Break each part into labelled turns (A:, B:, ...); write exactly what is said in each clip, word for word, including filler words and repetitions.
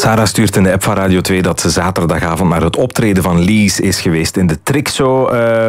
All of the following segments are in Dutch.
A: Sarah stuurt in de app van Radio twee dat ze zaterdagavond naar het optreden van Lies is geweest in de Trixo,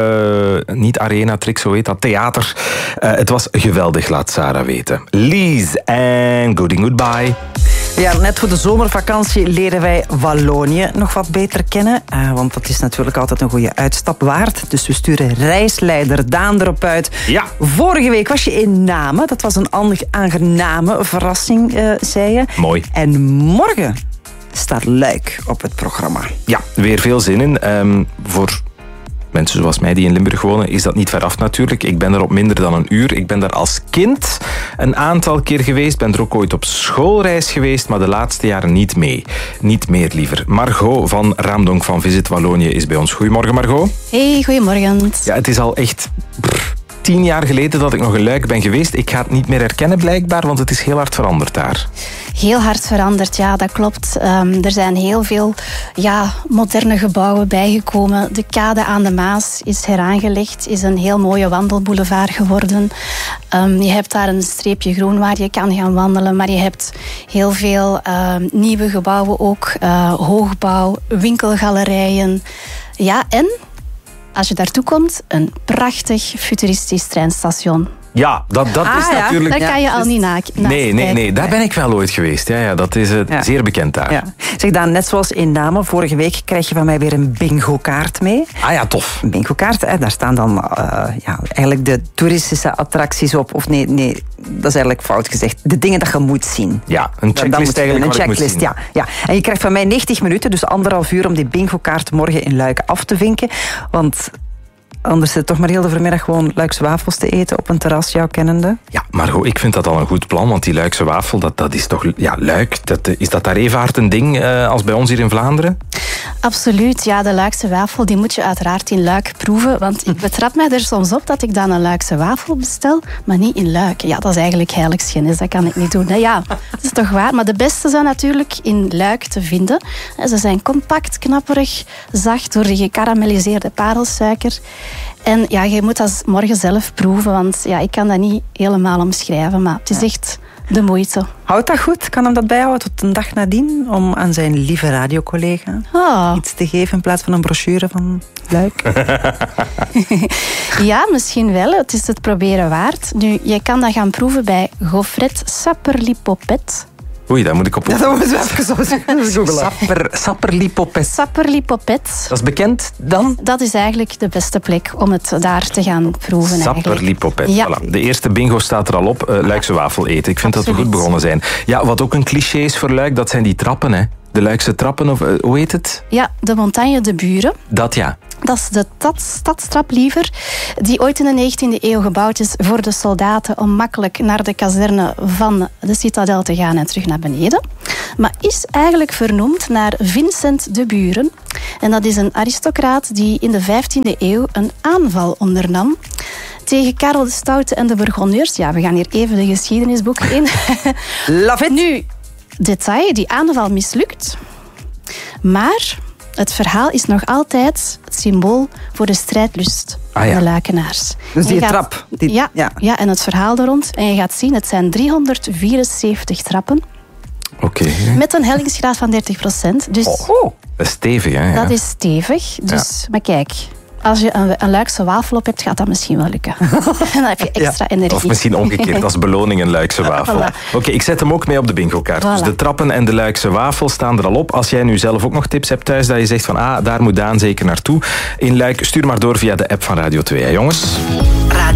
A: uh, niet Arena, Trixo heet dat, theater. Uh, het was geweldig, laat Sarah weten. Lies en Gooding Goodbye.
B: Ja, net voor de zomervakantie leren wij Wallonië nog wat beter kennen. Uh, want dat is natuurlijk altijd een goede uitstap waard. Dus we sturen reisleider Daan erop uit.
A: Ja.
B: Vorige week was je in Namen. Dat was een aangename verrassing, uh, zei je.
A: Mooi.
B: En morgen staat Luik op het programma.
A: Ja, weer veel zin in. Um, voor mensen zoals mij die in Limburg wonen, is dat niet ver af natuurlijk. Ik ben er op minder dan een uur. Ik ben daar als kind een aantal keer geweest. Ben er ook ooit op schoolreis geweest, maar de laatste jaren niet mee. Niet meer liever. Margot van Raamdonk van Visit Wallonië is bij ons. Goedemorgen, Margot.
C: Hey, goedemorgen.
A: Ja, het is al echt brr, tien jaar geleden dat ik nog in Luik ben geweest. Ik ga het niet meer herkennen blijkbaar, want het is heel hard veranderd daar.
C: Heel hard veranderd, ja, dat klopt. Um, er zijn heel veel ja, moderne gebouwen bijgekomen. De kade aan de Maas is heraangelegd, is een heel mooie wandelboulevard geworden. Um, je hebt daar een streepje groen waar je kan gaan wandelen, maar je hebt heel veel uh, nieuwe gebouwen ook. Uh, hoogbouw, winkelgalerijen. Ja, en als je daartoe komt, een prachtig futuristisch treinstation.
A: Ja, dat, dat
B: ah,
A: is
B: ja.
A: natuurlijk...
C: Daar kan je
B: ja,
C: al
B: dus...
C: niet na.
A: Nee, nee, nee, daar ben ik wel ooit geweest. Ja, ja, dat is uh,
B: ja.
A: zeer bekend daar.
B: Ja. Zeg Daan, net zoals in Namen, vorige week krijg je van mij weer een bingo-kaart mee.
A: Ah ja, tof.
B: Een bingo-kaart, hè, daar staan dan uh, ja, eigenlijk de toeristische attracties op. Of nee, nee, dat is eigenlijk fout gezegd. De dingen dat je moet zien.
A: Ja, een checklist eigenlijk.
B: Een checklist, ja, ja. En je krijgt van mij negentig minuten, dus anderhalf uur om die bingo-kaart morgen in Luik af te vinken. Want... anders zit toch maar heel de vanmiddag gewoon Luikse wafels te eten op een terras, jouw kennende.
A: Ja, Margot, ik vind dat al een goed plan, want die Luikse wafel, dat, dat is toch... Ja, Luik, dat, is dat daar even hard een ding uh, als bij ons hier in Vlaanderen?
C: Absoluut, ja, de Luikse wafel die moet je uiteraard in Luik proeven, want ik betrap mij er soms op dat ik dan een Luikse wafel bestel, maar niet in Luik. Ja, dat is eigenlijk heiligschennis, dat kan ik niet doen. Nee, ja, dat is toch waar, maar de beste zijn natuurlijk in Luik te vinden. Ze zijn compact, knapperig, zacht door de gekarameliseerde parelsuiker. En ja, je moet dat morgen zelf proeven, want ja, ik kan dat niet helemaal omschrijven, maar het is echt de moeite.
B: Houdt dat goed? Kan hem dat bijhouden tot een dag nadien? Om aan zijn lieve radiocollega
C: oh.
B: iets te geven in plaats van een brochure van Luik?
C: Ja, misschien wel. Het is het proberen waard. Nu, je kan dat gaan proeven bij Gaufret Sapperlipopet.
A: Oei, daar moet ik op...
B: Ja, dat moet ik even zo googelen.
A: Sapper, Sapperlipopet.
C: Sapperlipopet.
A: Dat is bekend dan?
C: Dat is eigenlijk de beste plek om het daar te gaan proeven.
A: Sapperlipopet.
C: Ja.
A: Voilà. De eerste bingo staat er al op. Uh, Luikse wafel eten. Ik vind Absoluut. dat we goed begonnen zijn. Ja, wat ook een cliché is voor Luik, dat zijn die trappen, hè. De Luikse trappen, of uh, hoe heet het?
C: Ja, de Montagne de Buren.
A: Dat ja.
C: Dat is de stadstrap liever, die ooit in de negentiende eeuw gebouwd is voor de soldaten om makkelijk naar de kazerne van de citadel te gaan en terug naar beneden. Maar is eigenlijk vernoemd naar Vincent de Buren. En dat is een aristocraat die in de vijftiende eeuw een aanval ondernam tegen Karel de Stoute en de Bourgondiërs. Ja, we gaan hier even de geschiedenisboeken in.
B: Love it.
C: Nu, detail, die aanval mislukt. Maar het verhaal is nog altijd het symbool voor de strijdlust
A: ah, ja.
C: van de Luikenaars.
B: Dus die
C: gaat,
B: trap. Die,
C: ja,
B: ja.
C: ja, en het verhaal er rond. En je gaat zien, het zijn driehonderdvierenzeventig trappen.
A: Oké. Okay.
C: Met een hellingsgraad van dertig procent. Dus
A: oh, oh, dat is stevig, hè? Ja.
C: Dat is stevig. Dus, ja. Maar kijk, als je een, een Luikse wafel op hebt, gaat dat misschien wel lukken. En dan heb je extra ja. energie.
A: Of misschien omgekeerd, als beloning een Luikse wafel. Voilà. Oké, okay, ik zet hem ook mee op de bingo-kaart. Voilà. Dus de trappen en de Luikse wafel staan er al op. Als jij nu zelf ook nog tips hebt thuis, dat je zegt van, ah, daar moet Daan zeker naartoe. In Luik, stuur maar door via de app van Radio twee, hè, jongens.